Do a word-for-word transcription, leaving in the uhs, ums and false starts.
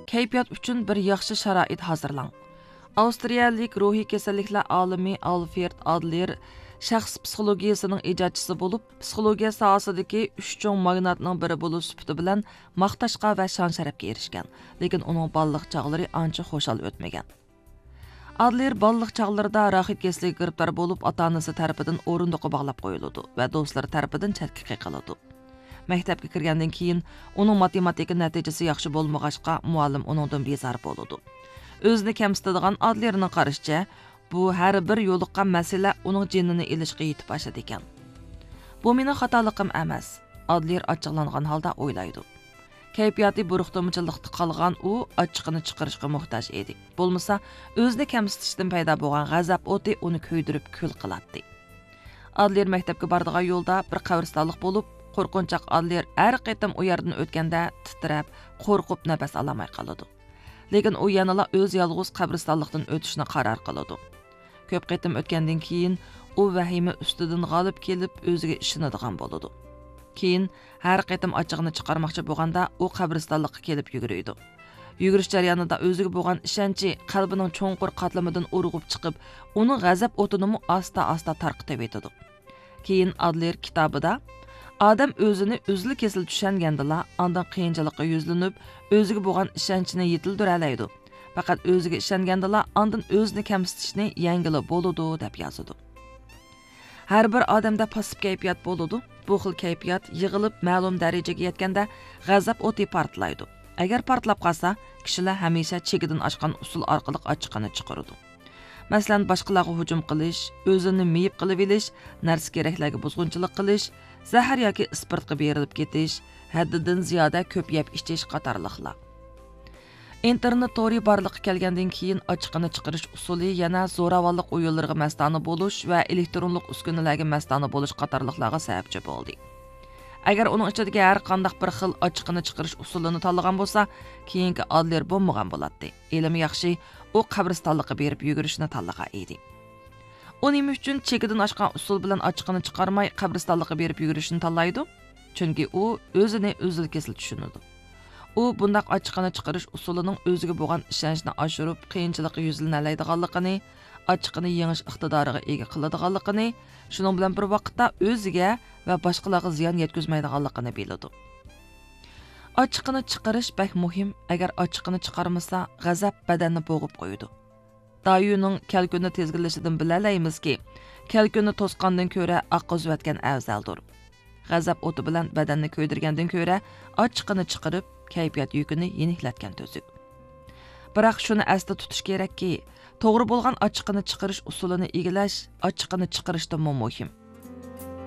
kayfiyat uchun bir yaxshi sharoit hozirlang. Avstriyalik ruhiy kasalliklar olimi Alfred Adler shaxs psixologiyasining ijodchisi bo'lib, psixologiya sohasidagi uch cho'ng magnatning biri bo'lish sifati bilan maqtashqa va shon sharafga erishgan, lekin uning balliq chog'lari ancha xo'shal o'tmagan. Adler balliq chog'larida rohit kasalligiga giribdor bo'lib, ota-onasi tarafidan o'rindiqqa bog'lab qo'yildi va do'stlari tarafidan chetga qiqiladi. Maktabga kirgandan keyin uning matematika natijasi yaxshi bo'lmag'achqa muallim uningdan bezor bo'ladi. O'zini kamsitadigan Adlerning qarashicha, bu har bir yo'liqqan masala uning jinini ilishga yetib boshladi ekan. Bu mening xatoliqim emas, Adler ochiqlangan holda o'ylaydi. Kayfiyati buruqtumchilikda qolgan u ochiqini chiqarishga muhtoj edi. Bo'lmasa, o'zini kamsitishdan paydo bo'lgan g'azab o'ti uni kuydirib kul qiladi. Adler maktabga boradigan yo'lda bir qabristonlik bo'lib, qo'rqinchoq Adler har qitim u yerdan o'tganda titrab, qo'rqib nafas olmay qoladi. Lekin u yanala o'z yolg'iz qabristonlikdan o'tishni qaror qiladi. Ko'p qitim o'tgandan keyin u vahima ustidan g'olib kelib o'ziga ishonadigan bo'ladi. Keyin har qitim ochiqni chiqarmoqchi bo'lganda u qabristonlikka kelib yuguriydi. Yugurish jarayonida o'ziga bo'lgan ishonchi qalbining cho'nqur qatlamidan urg'ib chiqib, uni g'azab o'tinimi asta-asta tarqitib etadi. Keyin Adler kitobida Adam o'zini uzli kesil tushangandila, ondan qiyinchilikqa yuzlanib, o'ziga bo'lgan ishonchini yetildir alaydi. Faqat o'ziga ishongandila, ondan o'zini kamsitishni yangilab bo'ladi deb yozadi. Har bir odamda pasib kayfiyat bo'ladi. Bu xil kayfiyat yig'ilib ma'lum darajaga yetganda g'azab o'ti portlaydi. Agar portlab qolsa, kishilar hamisha chekidan oshgan usul orqali ochiqini chiqaradi. Masalan, boshqalarga hujum qilish, o'zini miyib qilib olish, narsa keraklarga buzg'unchilik qilish, zahar yoki ispirtga berilib ketish, haddidan ziyoda ko'p yeb ichish qatorliqlar. Internet to'ri barliqqa kelgandan keyin ochiqini chiqarish usuli yana zo'ravonlik o'yinlariga mastona bo'lish va elektronlik uskunalarga mastona bo'lish qatorliqlarga sababchi bo'ldi. Agar uning ichidagi har qanday bir xil ochiqini chiqarish usulini tanlagan bo'lsa, keyingi Adler bo'lmagan bo'ladi. Ilmi yaxshi, u qabristonlikqa berib yugurishni tanlagan edi. U nima uchun chekidan oshgan usul bilan ochiqini chiqarmay qabristonlikqa berib yugurishni tanlaydi? Chunki u o'zini o'zil kesil tushunadi. U bundaq ochiqini chiqarish usulining o'ziga bo'lgan ishonchni oshirib, qiyinchilikqa yuzlanadiganligini, ochiqini yengish iqtidoriga ega qiladiganligini, shuning bilan bir vaqtda o'ziga va boshqalarga ziyon yetkazmaydiganligini biladi. Ochiqini chiqarish bak muhim. Agar ochiqini chiqarmasa, g'azab badanni bo'g'ib qo'yadi. Dayuning kalkuni tezgilishidan bilalaymiz-ki, kalkuni to'sqandan ko'ra oqqizvatgan afzaldir. G'azab o'ti bilan badanni ko'ydirgandan ko'ra ochiqini chiqarib, kayfiyat yukini yeniklatgan tuzuk. Biroq shuni asda tutish kerakki, to'g'ri bo'lgan ochiqini chiqarish usulini egillash ochiqini chiqarishdan muhim.